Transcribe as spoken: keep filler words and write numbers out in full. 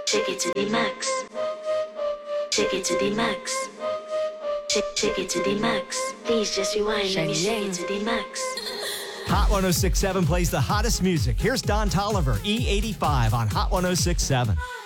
Take it to the max. Take it to the max. Take, take it to the max. Please just rewind. Let me shake it to the max. Hot one oh six point seven plays the hottest music. Here's Don Tolliver, E eighty-five on Hot one oh six point seven.